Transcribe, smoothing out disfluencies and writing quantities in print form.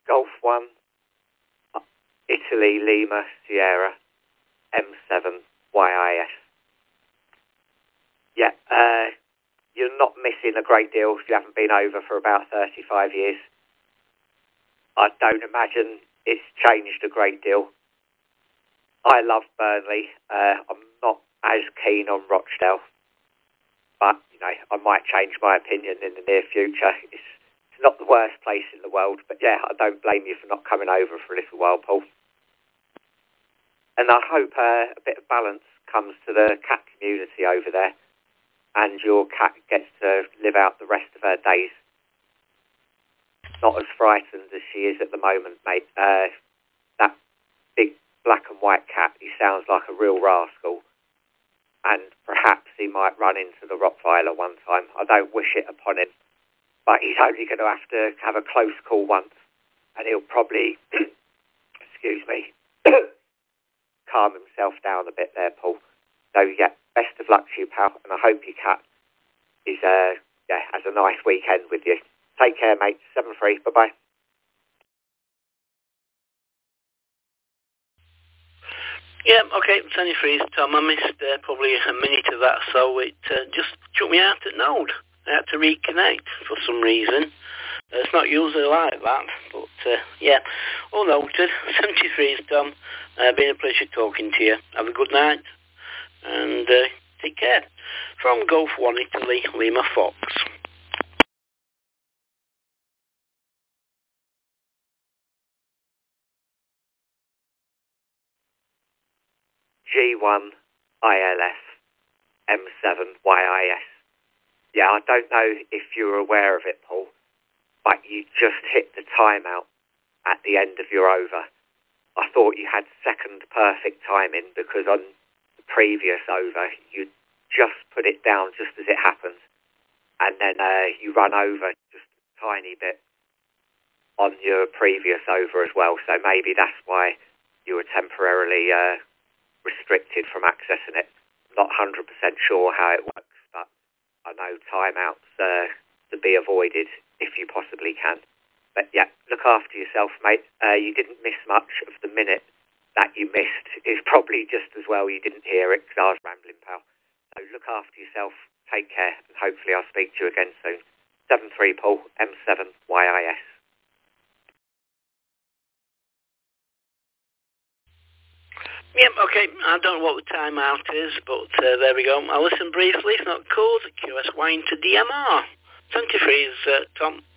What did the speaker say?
Golf 1, Italy, Lima, Sierra, M7, YIS. Yeah, you're not missing a great deal if you haven't been over for about 35 years. I don't imagine it's changed a great deal. I love Burnley. I'm not as keen on Rochdale, but I might change my opinion in the near future. It's not the worst place in the world, but yeah, I don't blame you for not coming over for a little while, Paul. And I hope a bit of balance comes to the cat community over there, and your cat gets to live out the rest of her days. Not as frightened as she is at the moment, mate. That big black and white cat, he sounds like a real rascal. And perhaps he might run into the Rottweiler one time. I don't wish it upon him. But he's only going to have a close call once. And he'll probably, excuse me, calm himself down a bit there, Paul. So, yeah, best of luck to you, pal. And I hope your cat is, has a nice weekend with you. Take care, mate. 7-3. Bye-bye. Yeah, okay, 23 is Tom. I missed probably a minute of that, so it just took me out at Node. I had to reconnect for some reason. It's not usually like that, but yeah, all noted. 73 is Tom. Been a pleasure talking to you. Have a good night, and take care. From Golf 1 Italy, Lima Fox. G1 ILS M7 YIS. Yeah, I don't know if you were aware of it, Paul, but you just hit the timeout at the end of your over. I thought you had second perfect timing because on the previous over you just put it down just as it happened, and then you run over just a tiny bit on your previous over as well. So maybe that's why you were temporarily restricted from accessing it. Not 100% sure how it works, but I know timeouts to be avoided if you possibly can. But yeah, look after yourself, mate. You didn't miss much of the minute that you missed. It's probably just as well you didn't hear it because I was rambling, pal. So look after yourself, take care, and hopefully I'll speak to you again soon. 7-3 Paul, M7 YIS. Yep, okay, I don't know what the timeout is, but there we go. I'll listen briefly, if not called, QS Wine to DMR. 23 is Tom.